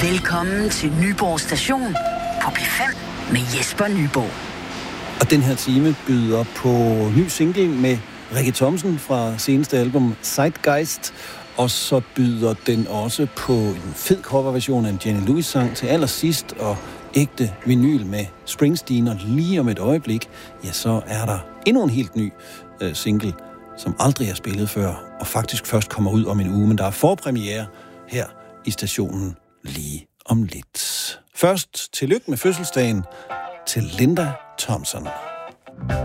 Velkommen til Nyborg Station på P5 med Jesper Nyborg. Og den her time byder på ny single med Rikke Thomsen fra seneste album Zeitgeist. Og så byder den også på en fed coverversion af en Jenny Lewis-sang til allersidst, og ægte vinyl med Springsteen. Og lige om et øjeblik, ja, så er der endnu en helt ny single, som aldrig er spillet før, og faktisk først kommer ud om en uge. Men der er forpremiere her i stationen lige om lidt. Først tillykke med fødselsdagen til Linda Thompson.